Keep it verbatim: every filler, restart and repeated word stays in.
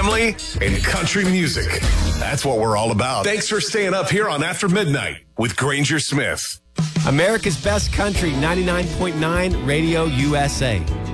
family, and country music. That's what we're all about. Thanks for staying up here on After Midnight with Granger Smith. America's Best Country, ninety-nine point nine Radio U S A.